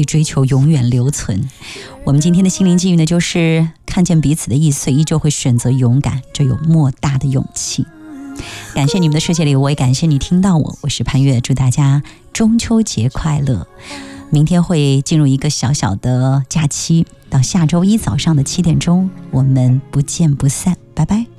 追求永远留存。我们今天的心灵寄语呢，就是看见彼此的易碎，依旧会选择勇敢，这有莫大的勇气。感谢你们的世界里，我也感谢你听到我，我是潘越，祝大家中秋节快乐。明天会进入一个小小的假期，到下周一早上的7点钟，我们不见不散，拜拜。